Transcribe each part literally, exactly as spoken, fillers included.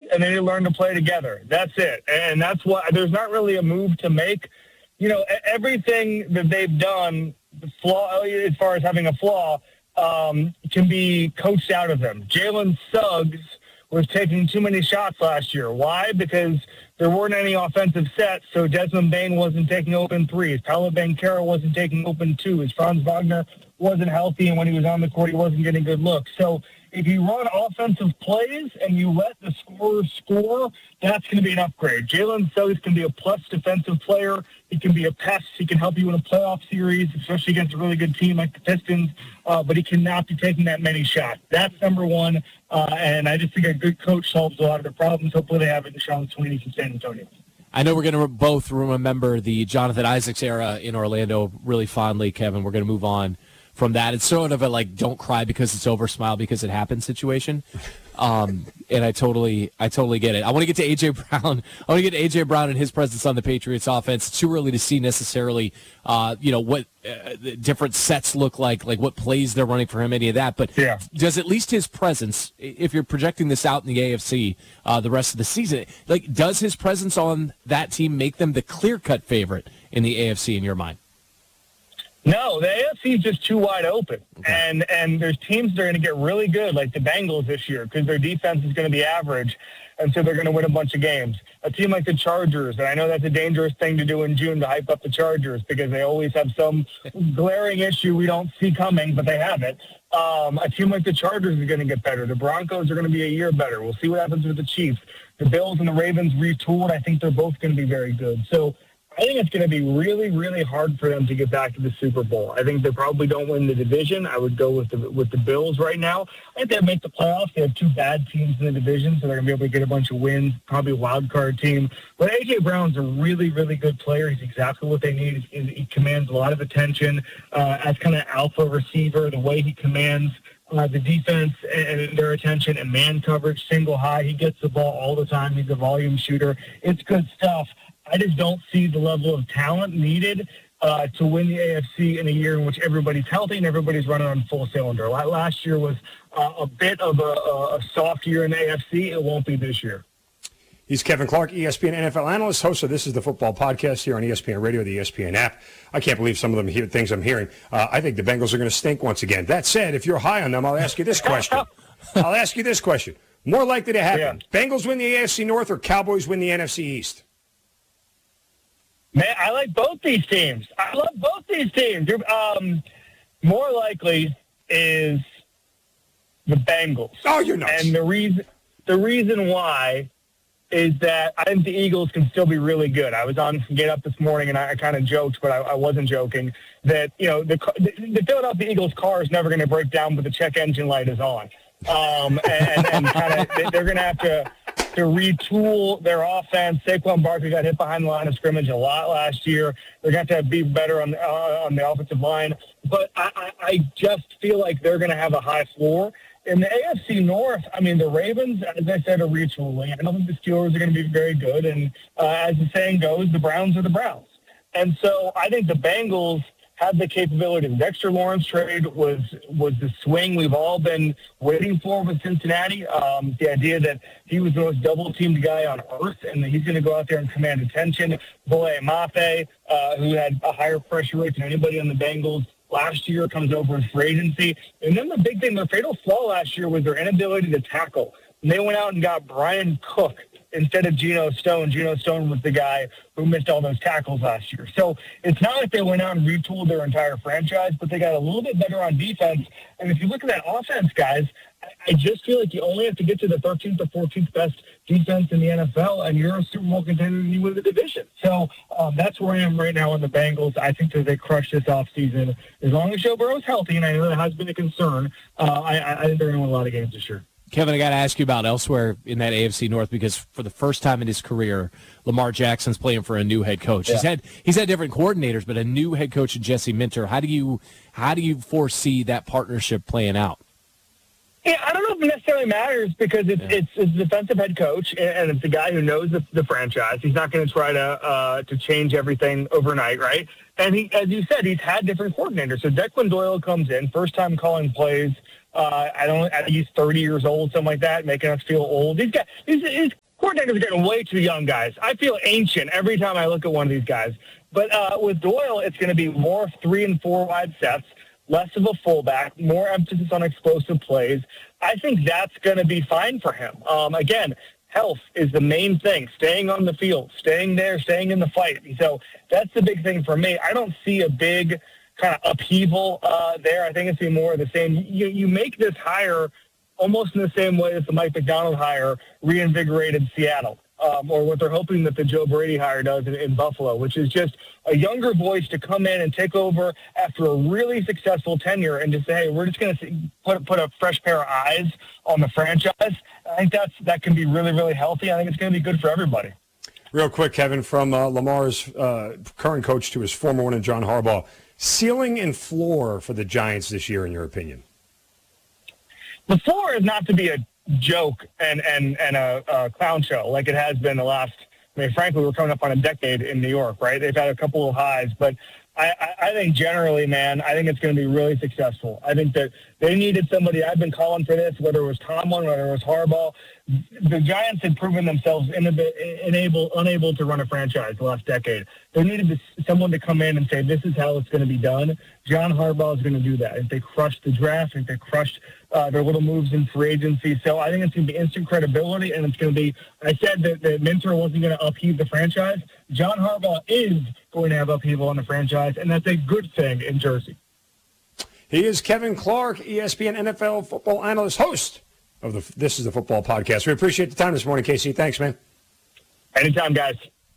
and they need to learn to play together. That's it. And that's what, there's not really a move to make. You know, everything that they've done, flaw, as far as having a flaw, um, can be coached out of them. Jalen Suggs was taking too many shots last year. Why? Because there weren't any offensive sets, so Desmond Bain wasn't taking open threes. Paolo Banchero wasn't taking open twos. Franz Wagner wasn't healthy, and when he was on the court, he wasn't getting good looks. So if you run offensive plays and you let the scorer score, that's going to be an upgrade. Jalen Suggs can be a plus defensive player. He can be a pest. He can help you in a playoff series, especially against a really good team like the Pistons, uh, but he cannot be taking that many shots. That's number one, uh, and I just think a good coach solves a lot of the problems. Hopefully they have it in Sean Sweeney from San Antonio. I know we're going to both remember the Jonathan Isaacs era in Orlando really fondly, Kevin. We're going to move on from that. It's sort of a, like, don't cry because it's over, smile because it happened situation. Um, and I totally I totally get it. I want to get to A J. Brown. I want to get to A J. Brown and his presence on the Patriots offense. It's too early to see necessarily, uh, you know, what uh, the different sets look like, like what plays they're running for him, any of that. But yeah. does at least his presence, if you're projecting this out in the A F C uh, the rest of the season, like does his presence on that team make them the clear-cut favorite in the A F C in your mind? No, the A F C is just too wide open. Okay. And and there's teams that are going to get really good, like the Bengals this year, because their defense is going to be average, and so they're going to win a bunch of games. A team like the Chargers, and I know that's a dangerous thing to do in June to hype up the Chargers because they always have some glaring issue we don't see coming, but they have it. Um, a team like the Chargers is going to get better. The Broncos are going to be a year better. We'll see what happens with the Chiefs. The Bills and the Ravens retooled. I think they're both going to be very good. So I think it's going to be really, really hard for them to get back to the Super Bowl. I think they probably don't win the division. I would go with the with the Bills right now. I think they'll make the playoffs. They have two bad teams in the division, so they're going to be able to get a bunch of wins, probably a wild card team. But A J. Brown's a really, really good player. He's exactly what they need. He, he commands a lot of attention uh, as kind of alpha receiver, the way he commands Uh, the defense and their attention and man coverage, single high. He gets the ball all the time. He's a volume shooter. It's good stuff. I just don't see the level of talent needed uh, to win the A F C in a year in which everybody's healthy and everybody's running on full cylinder. Last year was uh, a bit of a, a soft year in the A F C. It won't be this year. He's Kevin Clark, E S P N N F L analyst, host of This is the Football Podcast here on E S P N Radio, the E S P N app. I can't believe some of the things I'm hearing. Uh, I think the Bengals are going to stink once again. That said, if you're high on them, I'll ask you this question. I'll ask you this question. More likely to happen, yeah. Bengals win the A F C North or Cowboys win the N F C East? Man, I like both these teams. I love both these teams. Um, more likely is the Bengals. Oh, you're nuts. And the reason, the reason why is that I think the Eagles can still be really good. I was on Get Up this morning, and I, I kind of joked, but I, I wasn't joking, that, you know, the, the, the Philadelphia Eagles car is never going to break down, but the check engine light is on. Um, and and kind of they're going to have to to retool their offense. Saquon Barkley got hit behind the line of scrimmage a lot last year. They're going to have to be better on, uh, on the offensive line. But I, I, I just feel like they're going to have a high floor. In the A F C North, I mean, the Ravens, as I said, are retooling. I don't think the Steelers are going to be very good. And uh, as the saying goes, the Browns are the Browns. And so I think the Bengals have the capability. The Dexter Lawrence trade was was the swing we've all been waiting for with Cincinnati. Um, the idea that he was the most double-teamed guy on earth and that he's going to go out there and command attention. Boye Mafe, uh, who had a higher pressure rate than anybody on the Bengals last year, comes over in free agency. And then the big thing, their fatal flaw last year was their inability to tackle. And they went out and got Brian Cook instead of Geno Stone. Geno Stone was the guy who missed all those tackles last year. So it's not like they went out and retooled their entire franchise, but they got a little bit better on defense. And if you look at that offense, guys, I just feel like you only have to get to the thirteenth or fourteenth best defense in the N F L, and you're a Super Bowl contender and you win the division. So um, that's where I am right now on the Bengals. I think that they crush this offseason. As long as Joe Burrow's healthy, and I know that has been a concern, uh, I, I think they're going to win a lot of games this year. Kevin, I got to ask you about elsewhere in that A F C North because for the first time in his career, Lamar Jackson's playing for a new head coach. Yeah. He's had he's had different coordinators, but a new head coach in Jesse Minter. How do you how do you foresee that partnership playing out? Yeah, I don't know if it necessarily matters because it's yeah. it's, it's a defensive head coach and it's a guy who knows the, the franchise. He's not going to try to uh, to change everything overnight, right? And he, as you said, he's had different coordinators. So Declan Doyle comes in, first time calling plays. Uh, I don't. He's thirty years old, something like that, making us feel old. He's got. He's, he's Tigers are getting way too young, guys. I feel ancient every time I look at one of these guys. But uh, with Doyle, it's going to be more three and four wide sets, less of a fullback, more emphasis on explosive plays. I think that's going to be fine for him. Um, again, health is the main thing, staying on the field, staying there, staying in the fight. So that's the big thing for me. I don't see a big kind of upheaval uh, there. I think it's going to be more of the same. You, you make this hire almost in the same way as the Mike McDonald hire reinvigorated Seattle. Um, or what they're hoping that the Joe Brady hire does in, in Buffalo, which is just a younger voice to come in and take over after a really successful tenure and just say, hey, we're just going to put put a fresh pair of eyes on the franchise. I think that's that can be really, really healthy. I think it's going to be good for everybody. Real quick, Kevin, from uh, Lamar's uh, current coach to his former one, and John Harbaugh, ceiling and floor for the Giants this year, in your opinion? The floor is not to be a joke and and and a, a clown show like it has been the last. I mean, frankly, we're coming up on a decade in New York, right? They've had a couple of highs, but I, I, I think generally, man, I think it's going to be really successful. I think that they needed somebody. I've been calling for this, whether it was Tomlin, whether it was Harbaugh. The Giants had proven themselves unable, unable to run a franchise the last decade. They needed to, someone to come in and say, this is how it's going to be done. John Harbaugh is going to do that. If they crushed the draft, if they crushed uh, their little moves in free agency. So I think it's going to be instant credibility, and it's going to be, I said that, that Minter wasn't going to upheave the franchise. John Harbaugh is going to have upheaval on the franchise, and that's a good thing in Jersey. He is Kevin Clark, E S P N N F L football analyst, host of the This is the Football podcast. We appreciate the time this morning, Casey. Thanks, man. Anytime, guys.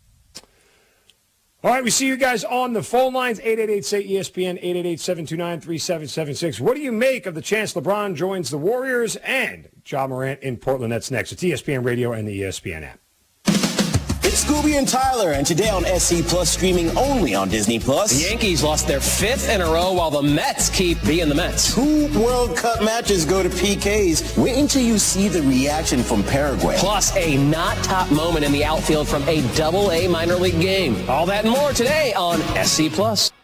All right, we see you guys on the phone lines, eight eight eight, say E S P N, eight eight eight, seven two nine, three seven seven six. What do you make of the chance LeBron joins the Warriors and Ja Morant in Portland? That's next. It's E S P N Radio and the E S P N app. It's Scooby and Tyler, and today on S C Plus, streaming only on Disney Plus. The Yankees lost their fifth in a row while the Mets keep being the Mets. Two World Cup matches go to P Ks. Wait until you see the reaction from Paraguay. Plus a not top moment in the outfield from a double A minor league game. All that and more today on S C Plus.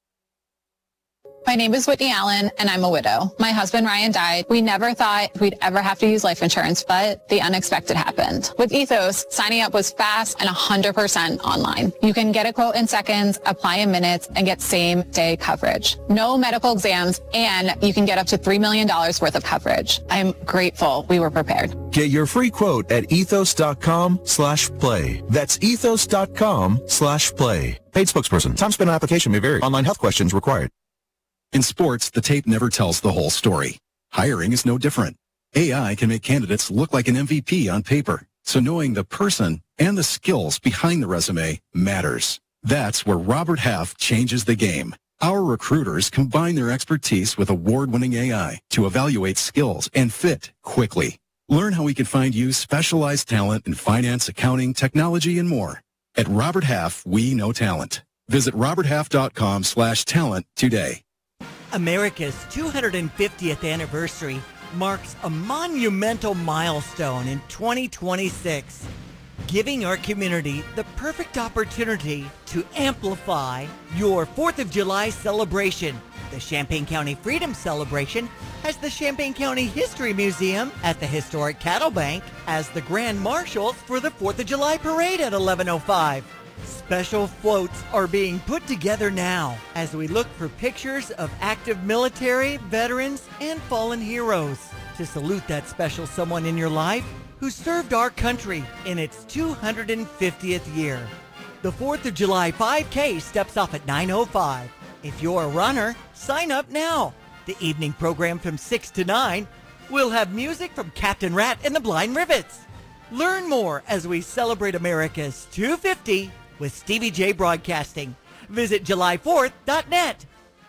My name is Whitney Allen, and I'm a widow. My husband, Ryan, died. We never thought we'd ever have to use life insurance, but the unexpected happened. With Ethos, signing up was fast and one hundred percent online. You can get a quote in seconds, apply in minutes, and get same-day coverage. No medical exams, and you can get up to three million dollars worth of coverage. I'm grateful we were prepared. Get your free quote at ethos.com slash play. That's ethos.com slash play. Paid spokesperson. Time spent on application may vary. Online health questions required. In sports, the tape never tells the whole story. Hiring is no different. A I can make candidates look like an M V P on paper, so knowing the person and the skills behind the resume matters. That's where Robert Half changes the game. Our recruiters combine their expertise with award-winning A I to evaluate skills and fit quickly. Learn how we can find you specialized talent in finance, accounting, technology, and more. At Robert Half, we know talent. Visit roberthalf.com slash talent today. America's two hundred fiftieth anniversary marks a monumental milestone in twenty twenty-six, giving our community the perfect opportunity to amplify your fourth of July celebration. The Champaign County Freedom Celebration has the Champaign County History Museum at the historic Cattle Bank as the Grand Marshals for the fourth of July Parade at eleven oh five. Special floats are being put together now as we look for pictures of active military, veterans, and fallen heroes to salute that special someone in your life who served our country in its two hundred fiftieth year. The fourth of July five K steps off at nine oh five. If you're a runner, sign up now. The evening program from six to nine will have music from Captain Rat and the Blind Rivets. Learn more as we celebrate America's two fifty with Stevie J Broadcasting. Visit july fourth dot net.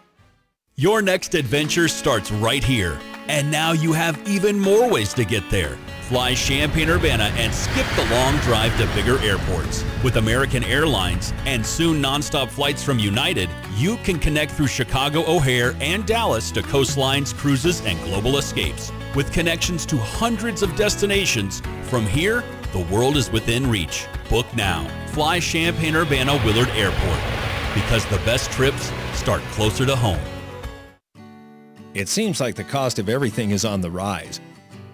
Your next adventure starts right here. And now you have even more ways to get there. Fly Champaign-Urbana and skip the long drive to bigger airports. With American Airlines and soon nonstop flights from United, you can connect through Chicago O'Hare and Dallas to coastlines, cruises, and global escapes. With connections to hundreds of destinations, from here, the world is within reach. Book now. Fly Champaign-Urbana Willard Airport. Because the best trips start closer to home. It seems like the cost of everything is on the rise.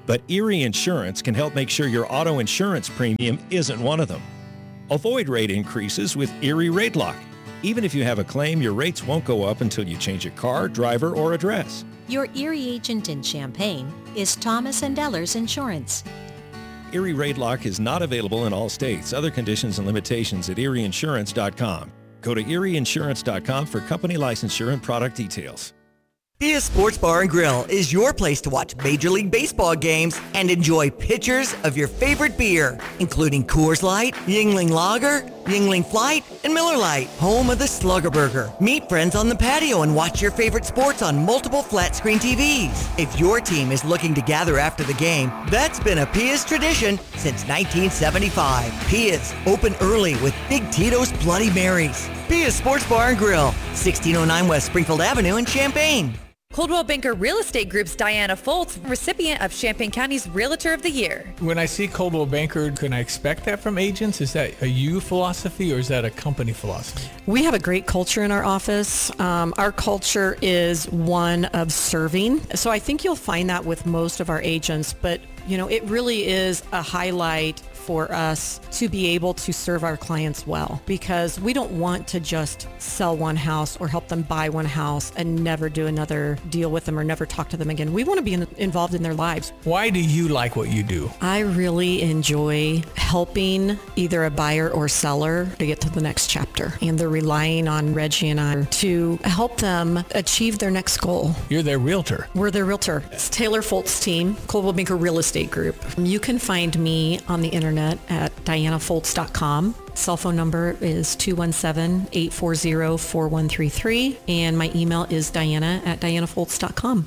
But Erie Insurance can help make sure your auto insurance premium isn't one of them. Avoid rate increases with Erie Rate Lock. Even if you have a claim, your rates won't go up until you change your car, driver, or address. Your Erie agent in Champaign is Thomas and Ellers Insurance. Erie Rate Lock is not available in all states. Other conditions and limitations at erie insurance dot com. Go to erie insurance dot com for company licensure and product details. Pia Sports Bar and Grill is your place to watch Major League Baseball games and enjoy pitchers of your favorite beer, including Coors Light, Yuengling Lager, Yuengling Flight, and Miller Lite, home of the Slugger Burger. Meet friends on the patio and watch your favorite sports on multiple flat-screen T Vs. If your team is looking to gather after the game, that's been a Pia's tradition since nineteen seventy-five. Pia's, open early with Big Tito's Bloody Marys. Pia's Sports Bar and Grill, sixteen oh nine West Springfield Avenue in Champaign. Coldwell Banker Real Estate Group's Diana Foltz, recipient of Champaign County's Realtor of the Year. When I see Coldwell Banker, can I expect that from agents? Is that a you philosophy or is that a company philosophy? We have a great culture in our office. Um, our culture is one of serving. So I think you'll find that with most of our agents, but you know, it really is a highlight for us to be able to serve our clients well, because we don't want to just sell one house or help them buy one house and never do another deal with them or never talk to them again. We want to be in, involved in their lives. Why do you like what you do? I really enjoy helping either a buyer or seller to get to the next chapter. And they're relying on Reggie and I to help them achieve their next goal. You're their realtor. We're their realtor. It's Taylor Foltz team, Coldwell Banker Real Estate Group. You can find me on the internet at diana foltz dot com. Cell phone number is two one seven, eight four zero, four one three three, and my email is diana at diana foltz dot com.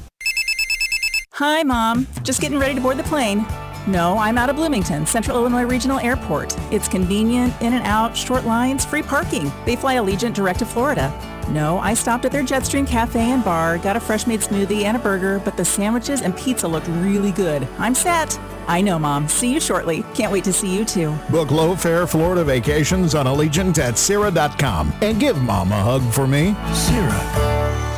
Hi, Mom. Just getting ready to board the plane. No, I'm out of Bloomington, Central Illinois Regional Airport. It's convenient, in and out, short lines, free parking. They fly Allegiant direct to Florida. No, I stopped at their Jetstream Cafe and Bar, got a fresh made smoothie and a burger, but the sandwiches and pizza looked really good. I'm set. I know, Mom. See you shortly. Can't wait to see you too. Book low-fare Florida vacations on Allegiant at Sierra dot com and give Mom a hug for me. Sierra.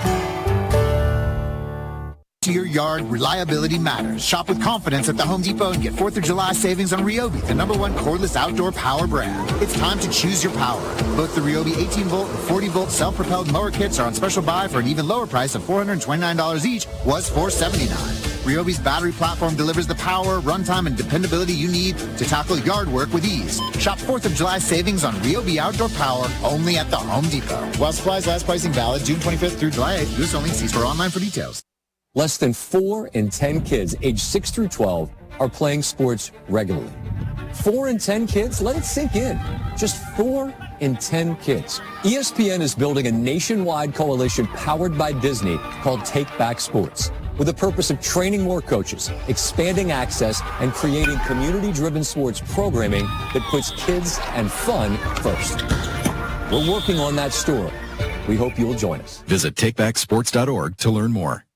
To your yard, reliability matters. Shop with confidence at the Home Depot and get fourth of July savings on Ryobi, the number one cordless outdoor power brand. It's time to choose your power. Both the Ryobi eighteen volt and forty volt self-propelled mower kits are on special buy for an even lower price of four hundred twenty-nine dollars each, was four hundred seventy-nine dollars. Ryobi's battery platform delivers the power, runtime, and dependability you need to tackle yard work with ease. Shop fourth of July savings on Ryobi outdoor power only at the Home Depot. While supplies last, pricing valid June twenty-fifth through July eighth. U S only. See store online for details. Less than four in ten kids aged six through twelve are playing sports regularly. Four in ten kids? Let it sink in. Just four in ten kids. E S P N is building a nationwide coalition powered by Disney called Take Back Sports, with the purpose of training more coaches, expanding access, and creating community-driven sports programming that puts kids and fun first. We're working on that story. We hope you'll join us. Visit take back sports dot org to learn more.